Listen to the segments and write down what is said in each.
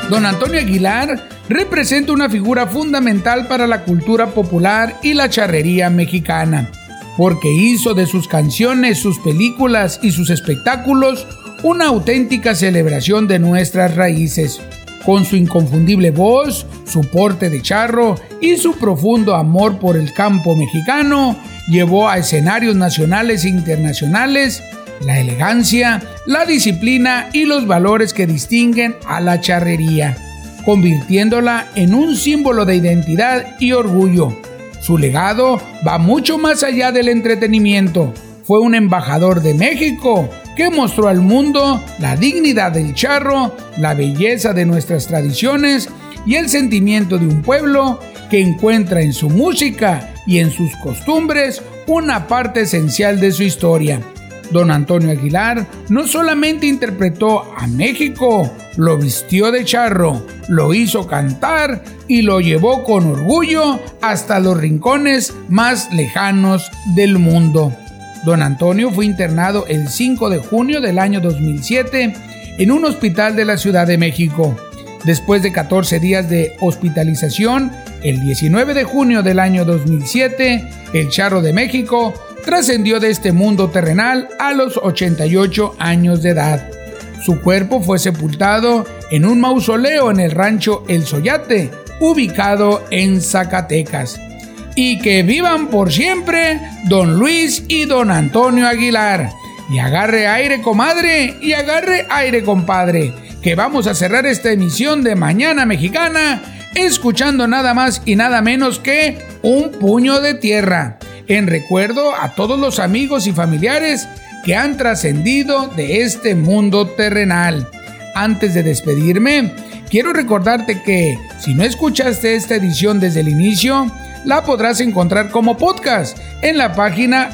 Don Antonio Aguilar representa una figura fundamental para la cultura popular y la charrería mexicana, porque hizo de sus canciones, sus películas y sus espectáculos una auténtica celebración de nuestras raíces. Con su inconfundible voz, su porte de charro y su profundo amor por el campo mexicano, llevó a escenarios nacionales e internacionales la elegancia, la disciplina y los valores que distinguen a la charrería, convirtiéndola en un símbolo de identidad y orgullo. Su legado va mucho más allá del entretenimiento. Fue un embajador de México que mostró al mundo la dignidad del charro, la belleza de nuestras tradiciones y el sentimiento de un pueblo que encuentra en su música y en sus costumbres una parte esencial de su historia. Don Antonio Aguilar no solamente interpretó a México, lo vistió de charro, lo hizo cantar y lo llevó con orgullo hasta los rincones más lejanos del mundo. Don Antonio fue internado el 5 de junio del año 2007 en un hospital de la Ciudad de México. Después de 14 días de hospitalización, el 19 de junio del año 2007, el Charro de México trascendió de este mundo terrenal a los 88 años de edad. Su cuerpo fue sepultado en un mausoleo en el rancho El Soyate, ubicado en Zacatecas. Y que vivan por siempre Don Luis y Don Antonio Aguilar. Y agarre aire, comadre, y agarre aire, compadre, que vamos a cerrar esta emisión de Mañana Mexicana escuchando nada más y nada menos que Un Puño de Tierra, en recuerdo a todos los amigos y familiares que han trascendido de este mundo terrenal. Antes de despedirme, quiero recordarte que si no escuchaste esta edición desde el inicio, la podrás encontrar como podcast en la página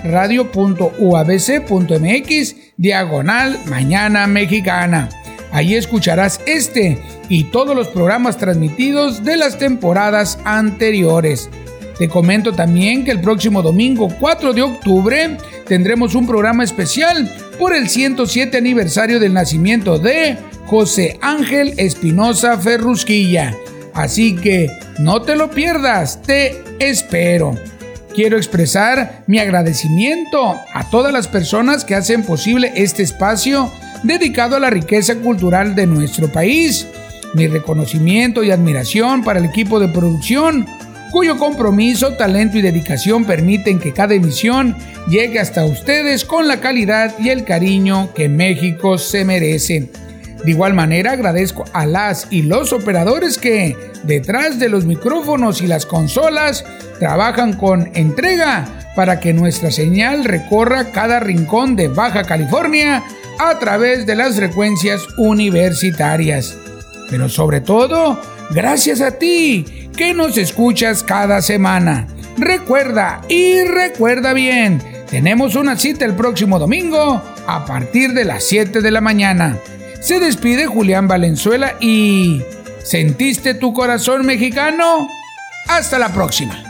radio.uabc.mx/Mañana Mexicana. Ahí escucharás este y todos los programas transmitidos de las temporadas anteriores. Te comento también que el próximo domingo 4 de octubre tendremos un programa especial por el 107 aniversario del nacimiento de José Ángel Espinosa Ferrusquilla. Así que no te lo pierdas, te espero. Quiero expresar mi agradecimiento a todas las personas que hacen posible este espacio dedicado a la riqueza cultural de nuestro país. Mi reconocimiento y admiración para el equipo de producción, cuyo compromiso, talento y dedicación permiten que cada emisión llegue hasta ustedes con la calidad y el cariño que México se merece. De igual manera agradezco a las y los operadores que, detrás de los micrófonos y las consolas, trabajan con entrega para que nuestra señal recorra cada rincón de Baja California a través de las frecuencias universitarias. Pero sobre todo, gracias a ti, que nos escuchas cada semana. Recuerda bien, tenemos una cita el próximo domingo a partir de las 7 de la mañana. Se despide Julián Valenzuela y... ¿Sentiste tu corazón mexicano? Hasta la próxima.